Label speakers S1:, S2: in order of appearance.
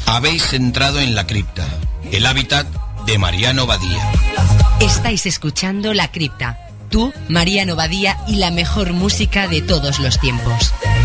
S1: Habéis entrado en la cripta, el hábitat de Mariano Badía.
S2: Estáis escuchando La Cripta. Tú, Mariano Badía y la mejor música de todos los tiempos.